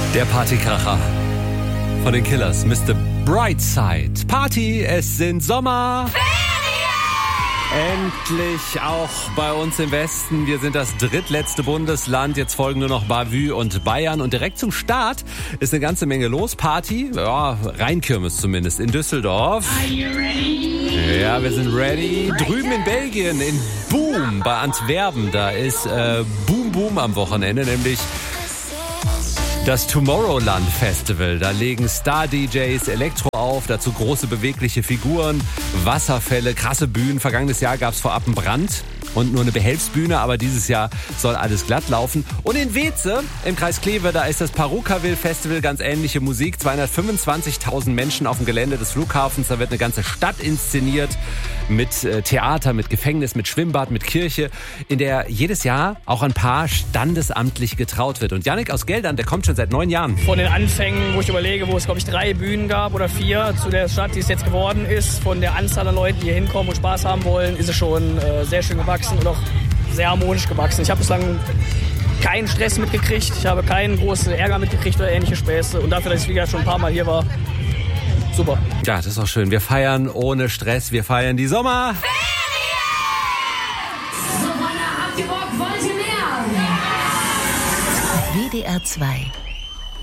Der Partykracher von den Killers, Mr. Brightside. Party, es sind Sommer. Endlich auch bei uns im Westen. Wir sind das drittletzte Bundesland. Jetzt folgen nur noch Bavü und Bayern. Und direkt zum Start ist eine ganze Menge los. Party, ja, Rheinkirmes zumindest, in Düsseldorf. Are you ready? Ja, wir sind ready. Drüben in Belgien, in Boom, bei Antwerpen, da ist Boom Boom am Wochenende, nämlich das Tomorrowland Festival. Da legen Star-DJs Elektro auf, dazu große bewegliche Figuren, Wasserfälle, krasse Bühnen. Vergangenes Jahr gab es vorab einen Brand und nur eine Behelfsbühne, aber dieses Jahr soll alles glatt laufen. Und in Weeze, im Kreis Kleve, da ist das Parukaville Festival, ganz ähnliche Musik. 225.000 Menschen auf dem Gelände des Flughafens. Da wird eine ganze Stadt inszeniert mit Theater, mit Gefängnis, mit Schwimmbad, mit Kirche, in der jedes Jahr auch ein Paar standesamtlich getraut wird. Und Yannick aus Geldern, der kommt schon seit 9 Jahren. Von den Anfängen, wo ich überlege, wo es, glaube ich, 3 Bühnen gab oder 4 zu der Stadt, die es jetzt geworden ist, von der Anzahl an Leuten, die hier hinkommen und Spaß haben wollen, ist es schon sehr schön gewachsen und auch sehr harmonisch gewachsen. Ich habe bislang keinen Stress mitgekriegt, ich habe keinen großen Ärger mitgekriegt oder ähnliche Späße. Und dafür, dass ich, wie gesagt, schon ein paar Mal hier war, super. Ja, das ist auch schön. Wir feiern ohne Stress, wir feiern die Sommer. So, Mann, habt ihr Bock? Wollt ihr mehr? WDR 2